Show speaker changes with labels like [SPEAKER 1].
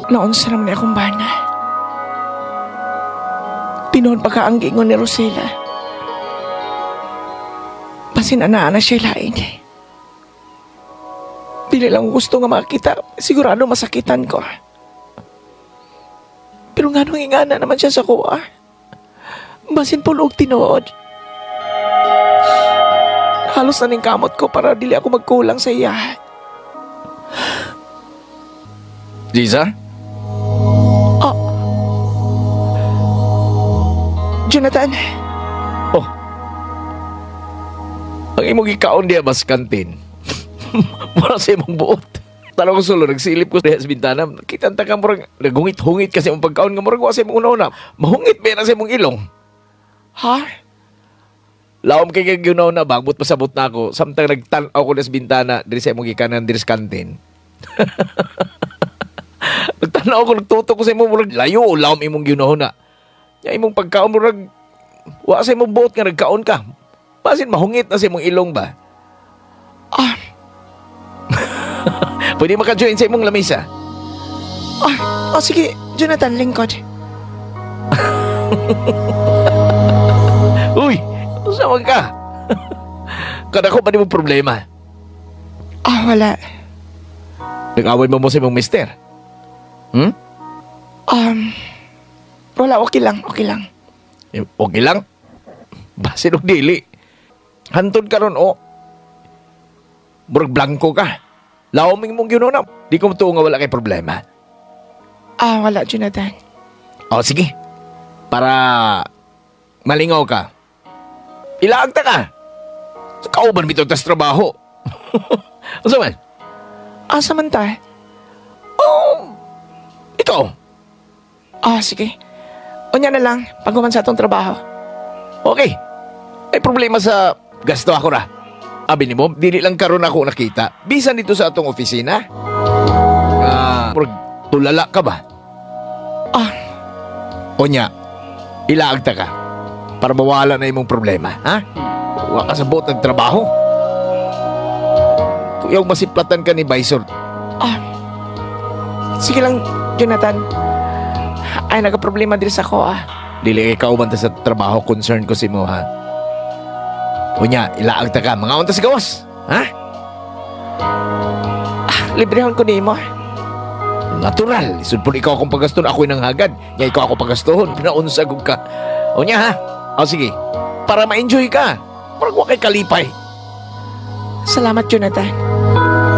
[SPEAKER 1] Noon sa naman akong bana. Tinoon pa ka ang gingon ni Rosela. Basin ana siya lain. Dili lang gusto nga makita, sigurado masakitan ko. Pero nga nung ingana naman siya sa kuha. Basin pulog tinood. Halos na ning kamot ko para dili ako magkulang sa iya.
[SPEAKER 2] Liza?
[SPEAKER 1] Oh. Jonathan.
[SPEAKER 2] Oh. Ang imong ikaon diya bas kantin. Mura sa imong buot. Talo ko solo, nagsilip ko sa bintana. Kitanta ka murag, nagungit-hungit kasi imong pagkaon nga murag wa sa imong una-una. Mahungit ba na sa imong ilong?
[SPEAKER 1] Ha?
[SPEAKER 2] Laom kay kag yunaw na bagbot pasabot na ako. Samtang nagtanaw ko na sa bintana diri sa imong ikanan diri sa kantin. Nagtanaw ko, nagtutok ko sa imong murag layo o laom imong yunaw na. Ya imong pagkaon murag wa sa imong buot nga nagkaon ka. Basin mahungit na sa imong ilong ba?
[SPEAKER 1] Ah,
[SPEAKER 2] Pwede maka-join sa imong lamisa.
[SPEAKER 1] sige, Jonathan, lingkod.
[SPEAKER 2] Uy, saan ka? Kadako ba di mo problema?
[SPEAKER 1] Wala.
[SPEAKER 2] Nag-away mo sa imong mister? Hmm?
[SPEAKER 1] Wala, okay lang.
[SPEAKER 2] Okay lang? Basin og dili. Hantod ka ron, murag blanco ka. Laoming mong ginunam. Di ko matuo nga wala kay problema.
[SPEAKER 1] Wala, Jonathan.
[SPEAKER 2] Sige. Para malingaw ka. Ilaag ta ka. Sa kauban bitaw tas trabaho. Ano man?
[SPEAKER 1] Samantay.
[SPEAKER 2] Ikaw.
[SPEAKER 1] Sige. Unya na lang, pagkuman sa atong trabaho.
[SPEAKER 2] Okay. May problema sa gasto ako ra. Abi ni mo, dili lang karon ako nakita. Bisan dito sa atong opisina. Murag tulala ka ba? Onya, ilaag ta ka. Para mawala na imong problema, ha? Wa ka sa buot ng trabaho. Kung masiplatan ka ni Visor.
[SPEAKER 1] Sige lang, Jonathan. Ay, nagka-problema din sa ko,
[SPEAKER 2] Dili kay kauban ta sa trabaho, concern ko si mo, ha? Unya, ilaag ta ka. Mga unta sa gawas, ha?
[SPEAKER 1] Librehon ko ni mo.
[SPEAKER 2] Natural. Isud po ikaw akong pagaston, ako'y nang hagad. Nga ikaw ako pagastohon, pinaunsagog ka. Unya, ha? Sige. Para ma-enjoy ka. Parang wa kay kalipay.
[SPEAKER 1] Salamat, Jonathan.